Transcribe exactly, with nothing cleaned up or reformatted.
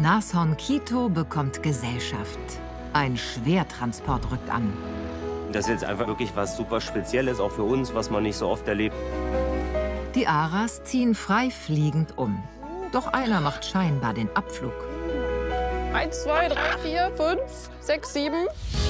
Nashorn Quito bekommt Gesellschaft. Ein Schwertransport rückt an. Das ist jetzt einfach wirklich was super Spezielles, auch für uns, was man nicht so oft erlebt. Die Aras ziehen frei fliegend um. Doch einer macht scheinbar den Abflug. Eins, zwei, drei, vier, fünf, sechs, sieben.